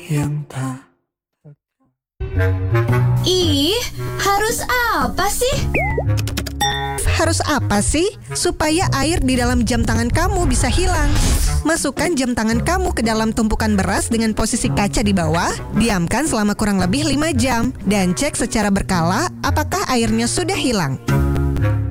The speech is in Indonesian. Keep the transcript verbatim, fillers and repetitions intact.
yang tak. Ih, harus apa sih? Harus apa sih? Supaya air di dalam jam tangan kamu bisa hilang. Masukkan jam tangan kamu ke dalam tumpukan beras dengan posisi kaca di bawah. Diamkan selama kurang lebih lima jam. Dan cek secara berkala apakah airnya sudah hilang.